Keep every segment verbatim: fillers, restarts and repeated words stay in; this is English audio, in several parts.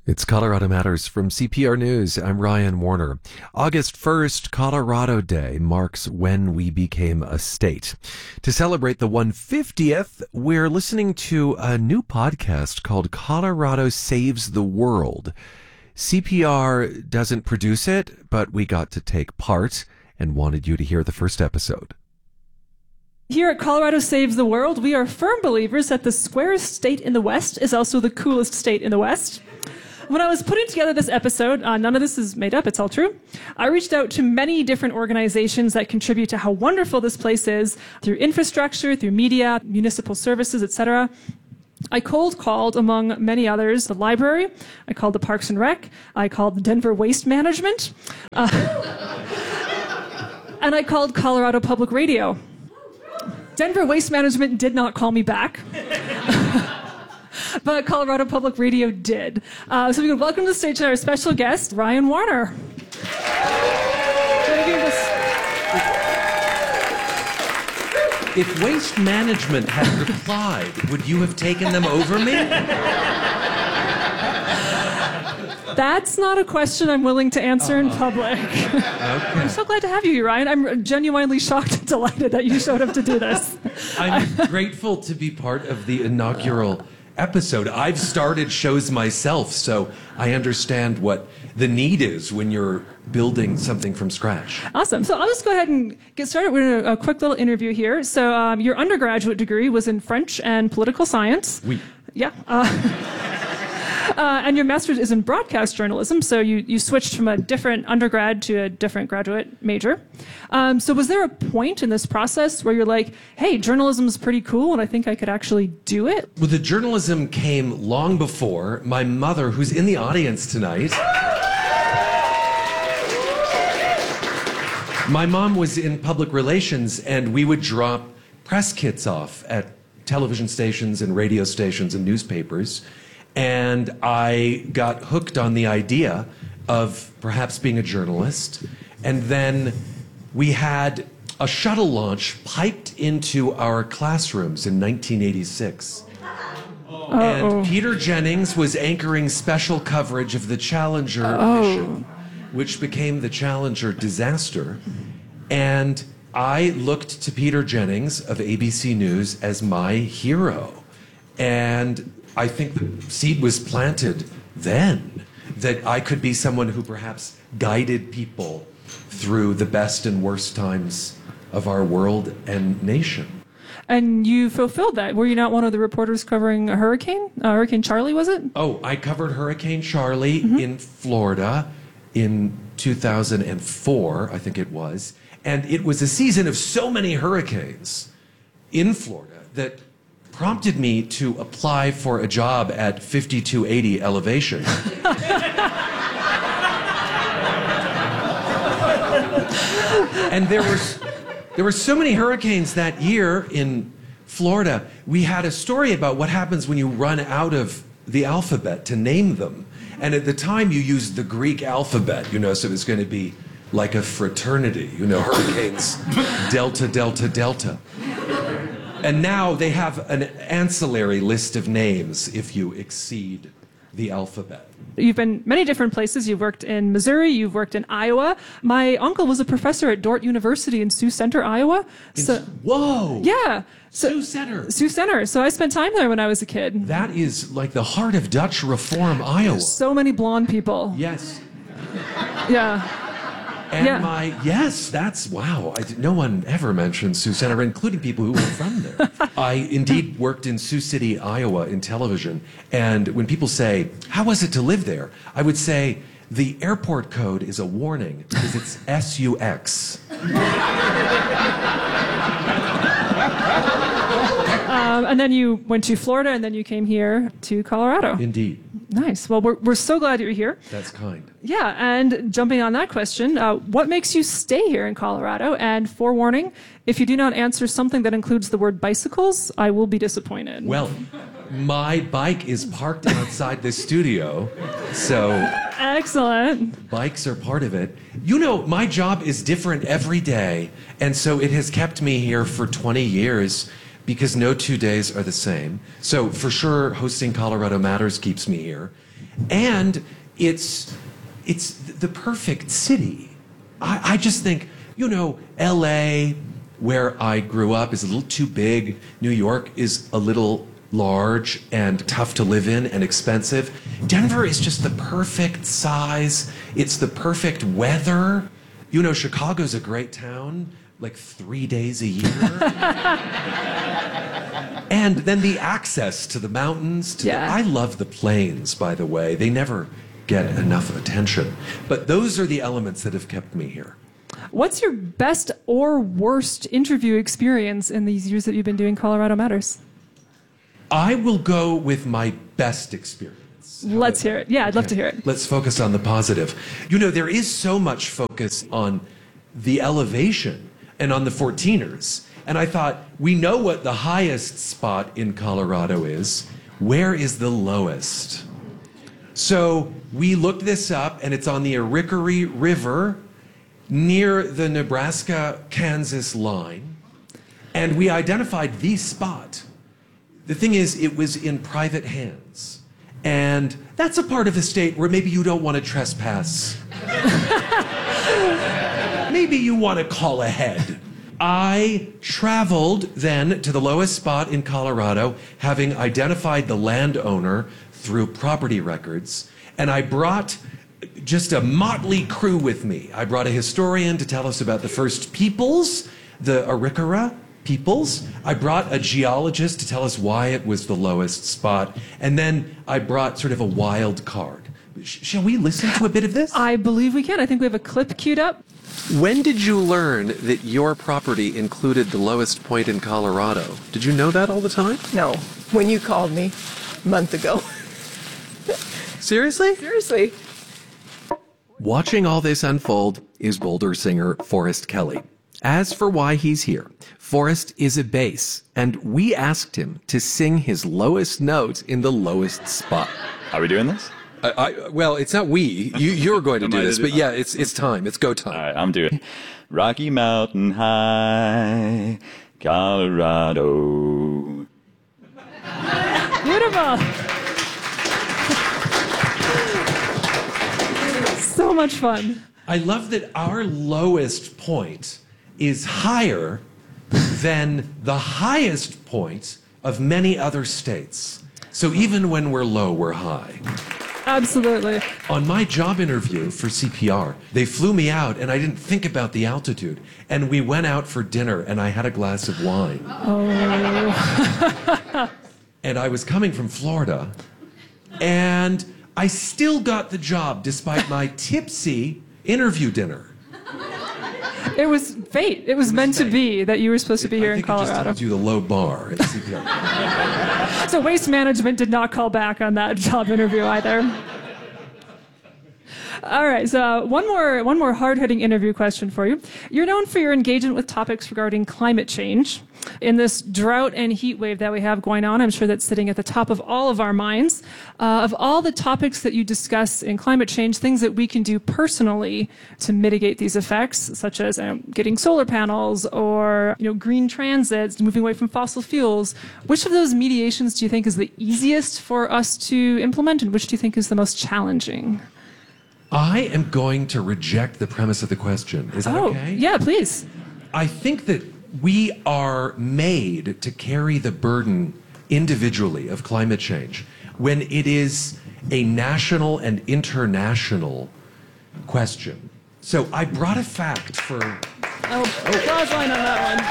It's Colorado Matters from C P R News. I'm Ryan Warner. August first, Colorado Day, marks when we became a state. To celebrate the one hundred fiftieth, we're listening to a new podcast called Colorado Saves the World. C P R doesn't produce it, but we got to take part and wanted you to hear the first episode. Here at Colorado Saves the World, we are firm believers that the squarest state in the West is also the coolest state in the West. When I was putting together this episode, uh, none of this is made up, it's all true, I reached out to many different organizations that contribute to how wonderful this place is through infrastructure, through media, municipal services, et cetera. I cold called, among many others, the library. I called the Parks and Rec. I called the Denver Waste Management. Uh, and I called Colorado Public Radio. Denver Waste Management did not call me back. But Colorado Public Radio did. Uh, so we can welcome to the stage our special guest, Ryan Warner. If Waste Management had replied, would you have taken them over me? That's not a question I'm willing to answer in public. Okay. I'm so glad to have you here, Ryan. I'm genuinely shocked and delighted that you showed up to do this. I'm grateful to be part of the inaugural episode. I've started shows myself, so I understand what the need is when you're building something from scratch. Awesome. So I'll just go ahead and get started with a, a quick little interview here. So um, your undergraduate degree was in French and political science. Oui. Yeah. Uh, Uh, and your master's is in broadcast journalism, so you, you switched from a different undergrad to a different graduate major. Um, so was there a point in this process where you're like, hey, journalism's pretty cool and I think I could actually do it? Well, the journalism came long before. My mother, who's in the audience tonight, my mom was in public relations, and we would drop press kits off at television stations and radio stations and newspapers. And I got hooked on the idea of perhaps being a journalist. And then we had a shuttle launch piped into our classrooms in nineteen eighty-six. Uh-oh. And Peter Jennings was anchoring special coverage of the Challenger Uh-oh. mission, which became the Challenger disaster. And I looked to Peter Jennings of A B C News as my hero. And I think the seed was planted then that I could be someone who perhaps guided people through the best and worst times of our world and nation. And you fulfilled that. Were you not one of the reporters covering a hurricane? Uh, Hurricane Charlie, was it? Oh, I covered Hurricane Charlie Mm-hmm. in Florida in two thousand four, I think it was. And it was a season of so many hurricanes in Florida that prompted me to apply for a job at fifty-two eighty elevation. And there were, there were so many hurricanes that year in Florida. We had a story about what happens when you run out of the alphabet to name them. And at the time, you used the Greek alphabet, you know, so it was going to be like a fraternity, you know, hurricanes, delta, delta, delta. And now they have an ancillary list of names if you exceed the alphabet. You've been many different places. You've worked in Missouri. You've worked in Iowa. My uncle was a professor at Dordt University in Sioux Center, Iowa. So, whoa! Yeah. So, Sioux Center. Sioux Center. So I spent time there when I was a kid. That is like the heart of Dutch Reform, Iowa. So many blonde people. Yes. Yeah. And yeah. my, yes, that's, wow. I, no one ever mentioned Sioux Center, including people who were from there. I indeed worked in Sioux City, Iowa, in television. And when people say, how was it to live there? I would say, the airport code is a warning because it's S U X. Um, and then you went to Florida, and then you came here to Colorado. Indeed. Nice. Well, we're, we're so glad that you're here. That's kind. Yeah, and jumping on that question, uh, what makes you stay here in Colorado? And forewarning, if you do not answer something that includes the word bicycles, I will be disappointed. Well, my bike is parked outside the studio, so... Excellent. Bikes are part of it. You know, my job is different every day, and so it has kept me here for twenty years. because no two days are the same. So for sure, hosting Colorado Matters keeps me here. And it's, it's the perfect city. I, I just think, you know, L A, where I grew up, is a little too big. New York is a little large and tough to live in and expensive. Denver is just the perfect size. It's the perfect weather. You know, Chicago's a great town, like three days a year. And then the access to the mountains. To Yeah. the, I love the plains, by the way. They never get enough attention. But those are the elements that have kept me here. What's your best or worst interview experience in these years that you've been doing Colorado Matters? I will go with my best experience. How Let's about hear that? it. Yeah, I'd love Okay. to hear it. Let's focus on the positive. You know, there is so much focus on the elevation and on the fourteeners. And I thought, we know what the highest spot in Colorado is. Where is the lowest? So we looked this up, and it's on the Arickaree River near the Nebraska-Kansas line. And we identified the spot. The thing is, it was in private hands. And that's a part of the state where maybe you don't want to trespass. Maybe you want to call ahead. I traveled then to the lowest spot in Colorado, having identified the landowner through property records, and I brought just a motley crew with me. I brought a historian to tell us about the first peoples, the Arikara peoples. I brought a geologist to tell us why it was the lowest spot, and then I brought sort of a wild card. Sh- shall we listen to a bit of this? I believe we can. I think we have a clip queued up. When did you learn that your property included the lowest point in Colorado? Did you know that all the time? No, when you called me a month ago. Seriously? Seriously. Watching all this unfold is Boulder singer Forrest Kelly. As for why he's here, Forrest is a bass, and we asked him to sing his lowest note in the lowest spot. Are we doing this? I, I, well, it's not we. You, you're going to Am do I to this, do- but yeah, it's it's time. It's go time. All right, I'm doing Rocky Mountain High, Colorado. Beautiful. So much fun. I love that our lowest point is higher than the highest point of many other states. So even when we're low, we're high. Absolutely. On my job interview for C P R, they flew me out and I didn't think about the altitude. And we went out for dinner and I had a glass of wine. Oh. And I was coming from Florida. And I still got the job despite my tipsy interview dinner. It was fate. It was meant to fate. be that you were supposed to be here I in think it just Colorado. tells you the low bar at C P R. So Waste Management did not call back on that job interview either. All right, so one more one more hard-hitting interview question for you. You're known for your engagement with topics regarding climate change. In this drought and heat wave that we have going on, I'm sure that's sitting at the top of all of our minds. Uh, of all the topics that you discuss in climate change, things that we can do personally to mitigate these effects, such as um, getting solar panels or you know green transits, moving away from fossil fuels, which of those mediations do you think is the easiest for us to implement, and which do you think is the most challenging? I am going to reject the premise of the question. Is that Oh, okay? yeah, please. I think that we are made to carry the burden individually of climate change when it is a national and international question. So I brought a fact for... Oh, applause line on that one.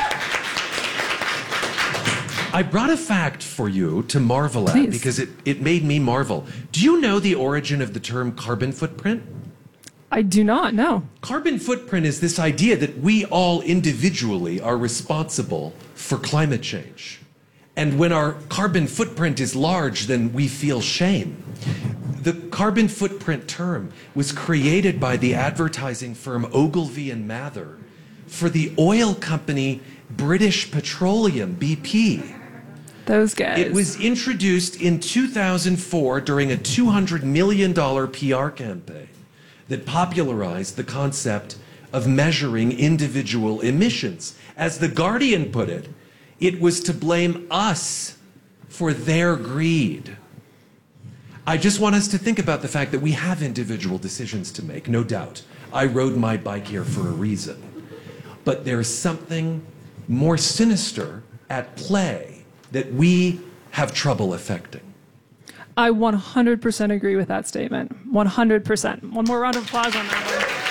I brought a fact for you to marvel at Please. because it, it made me marvel. Do you know the origin of the term carbon footprint? I do not know. Carbon footprint is this idea that we all individually are responsible for climate change. And when our carbon footprint is large, then we feel shame. The carbon footprint term was created by the advertising firm Ogilvy and Mather for the oil company British Petroleum, B P. Those guys. It was introduced in two thousand four during a two hundred million dollars P R campaign that popularized the concept of measuring individual emissions. As The Guardian put it, it was to blame us for their greed. I just want us to think about the fact that we have individual decisions to make, no doubt. I rode my bike here for a reason. But there's something more sinister at play that we have trouble affecting. I one hundred percent agree with that statement. one hundred percent. One more round of applause on that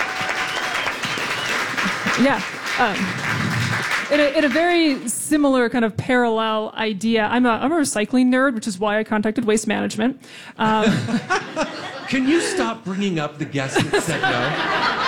one. Yeah. Um, in, a, in a very similar kind of parallel idea, I'm a, I'm a recycling nerd, which is why I contacted Waste Management. Um, Can you stop bringing up the guest that said no?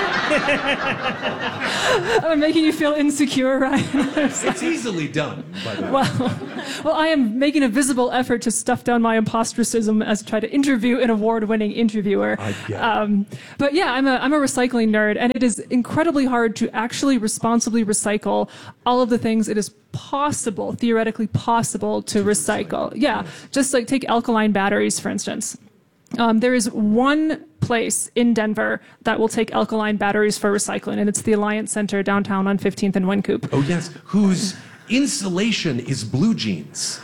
I'm making you feel insecure, Ryan. It's easily done, by the way. Well, well, I am making a visible effort to stuff down my impostricism as I try to interview an award-winning interviewer. I get it. Um, but yeah, I'm a, I'm a recycling nerd, and it is incredibly hard to actually responsibly recycle all of the things it is possible, theoretically possible, to recycle. Yeah, just like take alkaline batteries, for instance. Um, there is one place in Denver that will take alkaline batteries for recycling, and it's the Alliance Center downtown on fifteenth and Wincoop. Oh, yes. Whose insulation is blue jeans.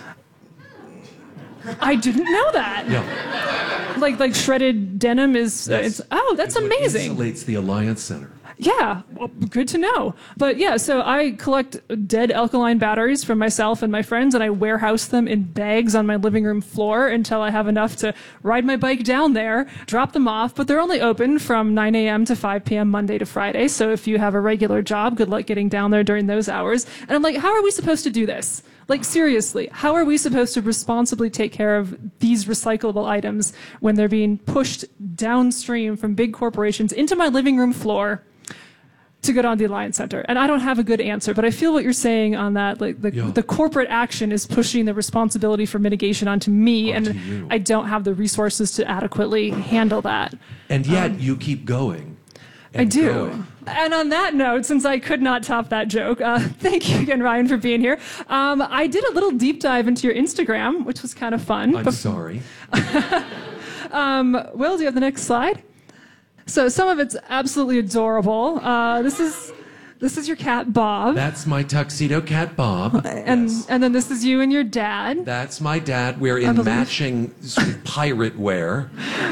I didn't know that. Yeah. Like like shredded denim is. Uh, Yes. it's, oh, that's What amazing. insulates the Alliance Center. Yeah, well, good to know. But yeah, so I collect dead alkaline batteries from myself and my friends, and I warehouse them in bags on my living room floor until I have enough to ride my bike down there, drop them off. But they're only open from nine a.m. to five p.m. Monday to Friday. So if you have a regular job, good luck getting down there during those hours. And I'm like, how are we supposed to do this? Like, seriously, how are we supposed to responsibly take care of these recyclable items when they're being pushed downstream from big corporations into my living room floor to go down the Alliance Center? And I don't have a good answer, but I feel what you're saying on that. Like the, Yeah. the corporate action is pushing the responsibility for mitigation onto me, Onto and you. I don't have the resources to adequately handle that. And yet you keep going. I and do. going. And on that note, since I could not top that joke, uh, thank you again, Ryan, for being here. Um, I did a little deep dive into your Instagram, which was kind of fun. I'm Bef- sorry. Um, Will, do you have the next slide? So some of it's absolutely adorable. Uh, this is this is your cat, Bob. That's my tuxedo cat, Bob. and Yes. and then this is you and your dad. That's my dad. We're I in believe- matching sort of pirate wear.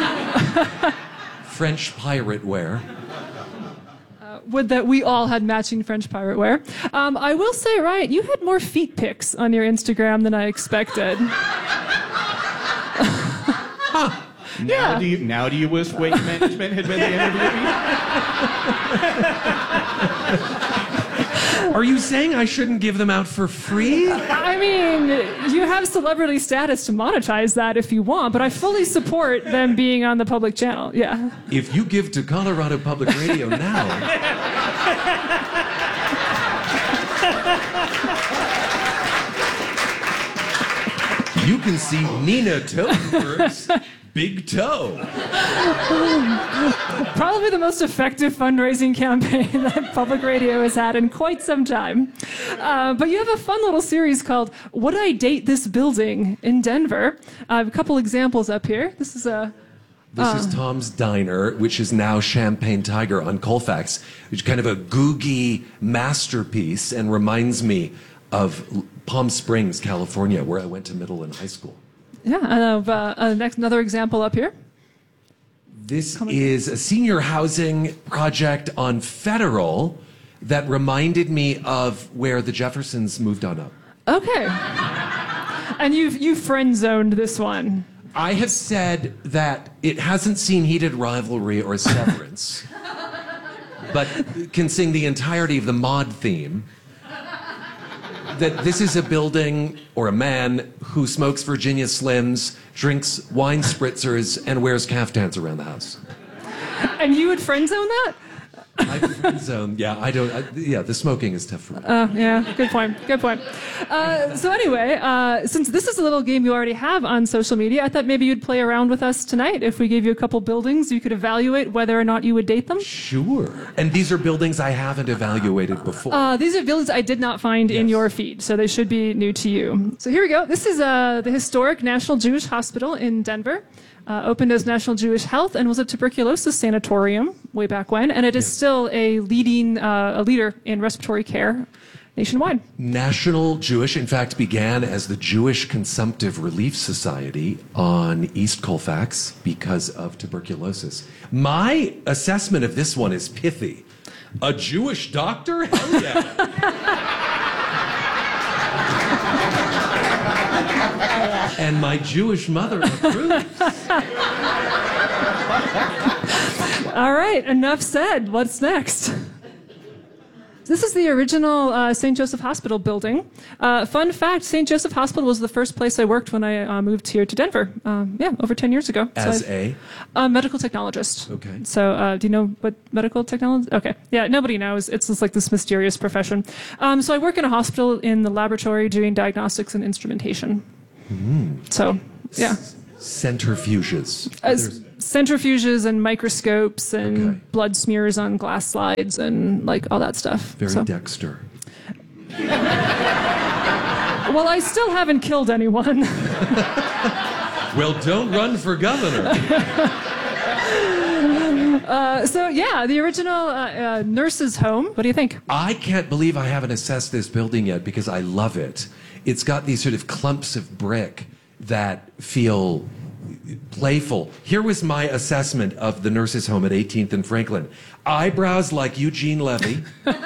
French pirate wear. Would that we all had matching French pirate wear. Um, I will say, Ryan, you had more feet pics on your Instagram than I expected. Now Yeah. do you now do you wish Waste Management had been the interviewee? Are you saying I shouldn't give them out for free? I mean, you have celebrity status to monetize that if you want, but I fully support them being on the public channel. Yeah. If you give to Colorado Public Radio now, you can see Nina Totenberg's big toe. Probably the most effective fundraising campaign that public radio has had in quite some time. Uh, but you have a fun little series called Would I Date This Building in Denver? I have a couple examples up here. This is a. This is Tom's Diner, which is now Champagne Tiger on Colfax, which is kind of a googie masterpiece and reminds me of Palm Springs, California, where I went to middle and high school. Yeah, I have uh, uh, next, another example up here. This is a senior housing project on Federal that reminded me of where the Jeffersons moved on up. Okay. And you've you friend zoned this one. I have said that it hasn't seen Heated Rivalry or Severance, but can sing the entirety of the mod theme. That this is a building or a man who smokes Virginia Slims, drinks wine spritzers, and wears caftans around the house. And you would friend zone that? I friend zone. Yeah, I don't. I, yeah, the smoking is tough for me. Oh, yeah, good point. Good point. Uh, so anyway, uh, since this is a little game you already have on social media, I thought maybe you'd play around with us tonight. If we gave you a couple buildings, you could evaluate whether or not you would date them. Sure. And these are buildings I haven't evaluated before. Uh, these are buildings I did not find in Yes. your feed, so they should be new to you. So here we go. This is uh, the historic National Jewish Hospital in Denver. Uh, opened as National Jewish Health and was a tuberculosis sanatorium way back when, and it is still a leading uh, a leader in respiratory care nationwide. National Jewish, in fact, began as the Jewish Consumptive Relief Society on East Colfax because of tuberculosis. My assessment of this one is pithy. A Jewish doctor? Hell yeah. And my Jewish mother approves. All right, enough said. What's next? This is the original uh, Saint Joseph Hospital building. Uh, fun fact, Saint Joseph Hospital was the first place I worked when I uh, moved here to Denver. Um, yeah, over ten years ago. As so a? A medical technologist. Okay. So uh, do you know what medical technology? Okay. Yeah, nobody knows. It's just like this mysterious profession. Um, so I work in a hospital in the laboratory doing diagnostics and instrumentation. Mm. So, yeah. S- centrifuges. As centrifuges and microscopes and Okay. blood smears on glass slides and like all that stuff. Very So- Dexter. Well, I still haven't killed anyone. Well, don't run for governor. uh, so yeah, the original uh, uh, nurse's home. What do you think? I can't believe I haven't assessed this building yet because I love it. It's got these sort of clumps of brick that feel playful. Here was my assessment of the nurse's home at eighteenth and Franklin. Eyebrows like Eugene Levy.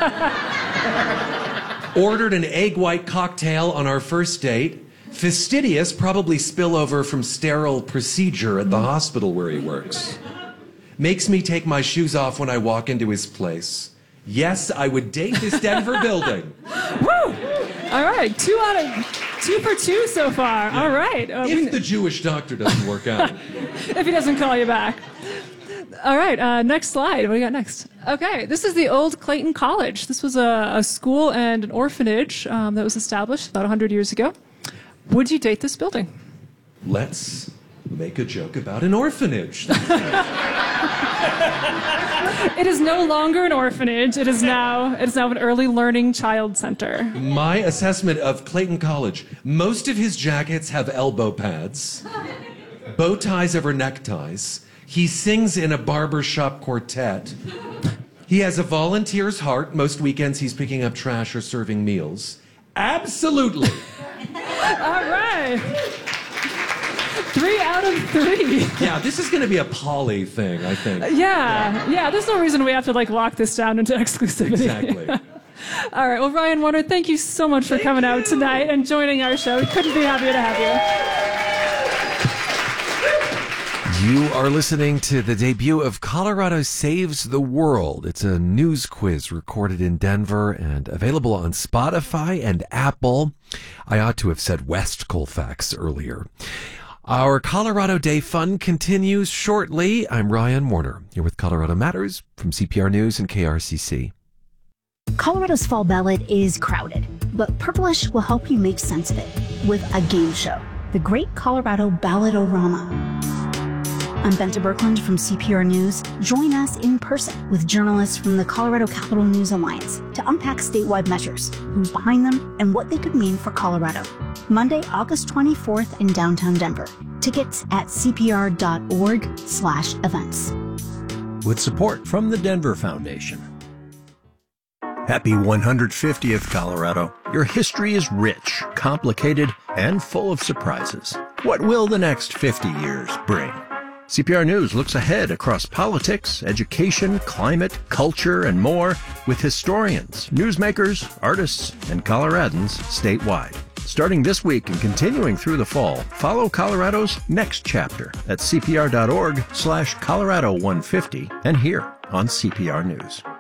Ordered an egg white cocktail on our first date. Fastidious, probably spillover from sterile procedure at the hospital where he works. Makes me take my shoes off when I walk into his place. Yes, I would date this Denver building. Woo! All right, two out of two for two so far. All right. Uh, If we- the Jewish doctor doesn't work out. if he doesn't call you back. All right, uh, next slide. What do we got next? Okay, this is the old Clayton College. This was a, a school and an orphanage um, that was established about one hundred years ago. Would you date this building? Let's make a joke about an orphanage. It is no longer an orphanage. It is now it is now an early learning child center. My assessment of Clayton College, most of his jackets have elbow pads, bow ties over neckties. He sings in a barbershop quartet. He has a volunteer's heart. Most weekends he's picking up trash or serving meals. Absolutely. All right. Three out of three. Yeah, this is going to be a poly thing, I think. Yeah, yeah. There's no reason we have to like lock this down into exclusivity. Exactly. All right. Well, Ryan Warner, thank you so much for coming out tonight and joining our show. We couldn't be happier to have you. You are listening to the debut of Colorado Saves the World. It's a news quiz recorded in Denver and available on Spotify and Apple. I ought to have said West Colfax earlier. Our Colorado Day fun continues shortly. I'm Ryan Warner, here with Colorado Matters from C P R News and K R C C. Colorado's fall ballot is crowded, but Purplish will help you make sense of it with a game show, the Great Colorado Ballot-O-Rama. I'm Bente Birkeland from C P R News. Join us in person with journalists from the Colorado Capital News Alliance to unpack statewide measures, who's behind them, and what they could mean for Colorado. Monday, August twenty-fourth in downtown Denver. Tickets at cpr.org slash events. With support from the Denver Foundation. Happy one hundred fiftieth, Colorado. Your history is rich, complicated, and full of surprises. What will the next fifty years bring? C P R News looks ahead across politics, education, climate, culture, and more with historians, newsmakers, artists, and Coloradans statewide. Starting this week and continuing through the fall, follow Colorado's next chapter at cpr.org slash Colorado 150 and here on C P R News.